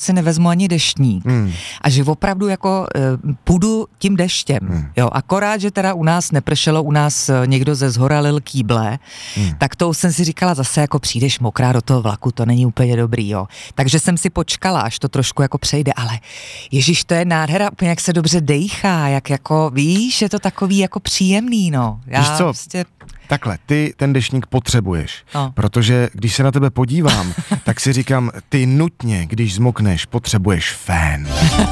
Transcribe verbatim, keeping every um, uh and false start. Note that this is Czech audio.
si nevezmu ani deštník. Hmm. A že opravdu jako uh, půjdu tím deštěm. Hmm. Jo, akorát, že teda u nás nepršelo, u nás uh, někdo ze zhora lil kýble, hmm. tak to jsem si říkala zase, jako přijdeš mokrá do toho vlaku, to není úplně dobrý, jo. Takže jsem si počkala, až to trošku jako přejde, ale ježiš, to je nádhera, úplně jak se dobře dejchá, jak jako, víš, je to takový jako příjemný, no. Já víš co? Prostě... Takhle, ty ten deštník potřebuješ, no. protože když se na tebe podívám, tak si říkám, ty nutně, když zmokneš, potřebuješ fén.